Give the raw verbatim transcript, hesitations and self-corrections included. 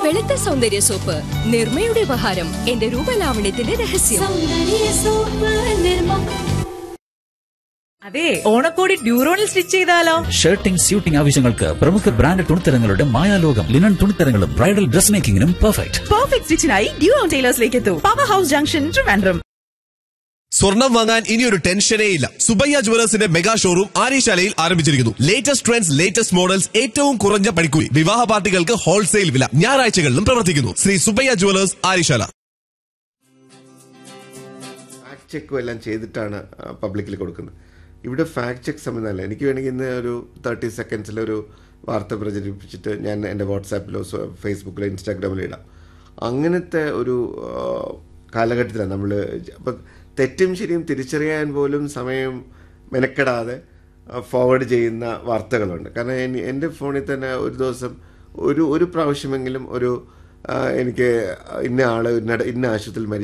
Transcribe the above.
വെളുത്ത സൗന്ദര്യ സോപ്പ് നിർമ്മയുടെ ഉപഹാരം. എന്റെ രൂപലാവണ്യത്തിന്റെ രഹസ്യം. അതെ, ഓണക്കോടി ഡ്യൂറോണിൽ സ്റ്റിച്ച് ചെയ്താലോ? ഷർട്ടിംഗ് സ്യൂട്ടിംഗ് ആവശ്യങ്ങൾക്ക് പ്രമുഖ brand തുണിത്തരങ്ങളുടെ മായാലോകം. Linen തുണിത്തരങ്ങളും bridal dress മേക്കിംഗിനും perfect. Perfect സ്റ്റിച്ചിനായി ഡ്യൂറോൺ ടൈലേഴ്സിലേക്ക് എത്തൂ. Power house junction, Trivandrum. സ്വർണം വാങ്ങാൻ ഇനിയൊരു ടെൻഷനേ ഇല്ല. സുബയ്യ ജുവലേഴ്സിന്റെ മെഗാ ഷോറൂം ആര്യശാലയിൽ ആരംഭിച്ചിരിക്കുന്നു. ലേറ്റസ്റ്റ് ട്രെൻഡ്സ്, ലേറ്റസ്റ്റ് മോഡൽസ്, ഏറ്റവും കുറഞ്ഞ പണിക്കൂലി. വിവാഹ പാർട്ടികൾക്ക് ഹോൾസെയിൽ വില. ഞായറാഴ്ചകളിലും പ്രവർത്തിക്കുന്നു. ശ്രീ സുബയ്യ ജുവലേഴ്സ്, ആര്യശാല. ഫാക്ട് ചെക്കും എല്ലാം ചെയ്തിട്ടാണ് പബ്ലിക്കിൽ കൊടുക്കുന്നത്. ഇവിടെ ഫാക്ട് ചെക്ക് സംബന്ധമല്ല. എനിക്ക് വേണമെങ്കിൽ ഇന്ന് ഒരു തേർട്ടി സെക്കൻഡ്സിലൊരു വാർത്ത പ്രചരിപ്പിച്ചിട്ട് ഞാൻ എൻ്റെ വാട്സാപ്പിലോ ഫേസ്ബുക്കിലോ ഇൻസ്റ്റാഗ്രാമിലോ ഇടാം. അങ്ങനത്തെ ഒരു കാലഘട്ടത്തിലാണ് നമ്മൾ. അപ്പം തെറ്റും ശരിയും തിരിച്ചറിയാൻ പോലും സമയം മെനക്കെടാതെ ഫോർവേഡ് ചെയ്യുന്ന വാർത്തകളുണ്ട്. കാരണം എൻ്റെ ഫോണിൽ തന്നെ ഒരു ദിവസം ഒരു ഒരു പ്രാവശ്യമെങ്കിലും ഒരു എനിക്ക് ഇന്ന ആൾ ഇന്ന ഇന്ന ആശുപത്രിയിൽ